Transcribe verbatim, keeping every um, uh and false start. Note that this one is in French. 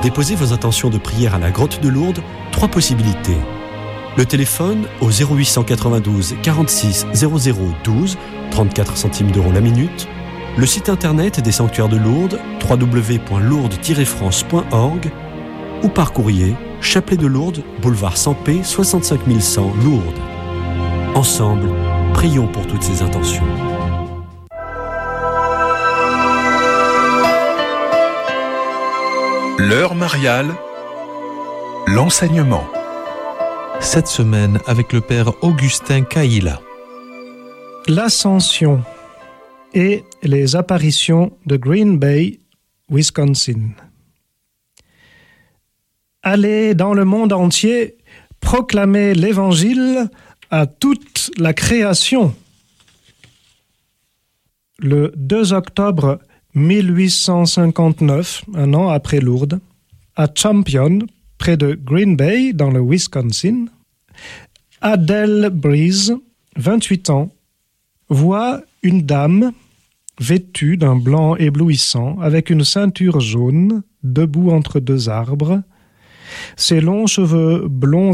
déposer vos intentions de prière à la grotte de Lourdes, trois possibilités. Le téléphone au zéro huit cent quatre-vingt-douze quarante-six zéro zéro douze, trente-quatre centimes d'euros la minute. Le site internet des sanctuaires de Lourdes, w w w point lourdes tiret france point org, ou par courrier, Chapelet de Lourdes, boulevard Sampé, soixante-cinq mille cent, Lourdes. Ensemble, prions pour toutes ces intentions. L'heure mariale, l'enseignement. Cette semaine avec le père Augustin Caïla. L'Ascension et les apparitions de Green Bay, Wisconsin. Allez dans le monde entier proclamer l'Évangile à toute la création. Le deux octobre mille huit cent cinquante-neuf, un an après Lourdes, à Champion, près de Green Bay, dans le Wisconsin, Adele Breeze, vingt-huit ans, voit une dame vêtue d'un blanc éblouissant avec une ceinture jaune, debout entre deux arbres. Ses longs cheveux blonds